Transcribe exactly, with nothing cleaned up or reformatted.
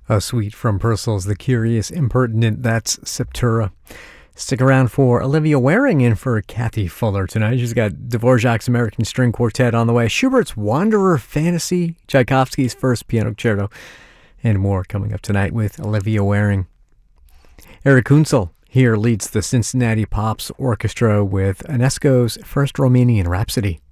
A suite from Purcell's The Curious Impertinent, that's Septura. Stick around for Olivia Waring in for Kathy Fuller tonight. She's got Dvorak's American String Quartet on the way, Schubert's Wanderer Fantasy, Tchaikovsky's First Piano Concerto, and more coming up tonight with Olivia Waring. Eric Kunzel here leads the Cincinnati Pops Orchestra with Ionesco's First Romanian Rhapsody.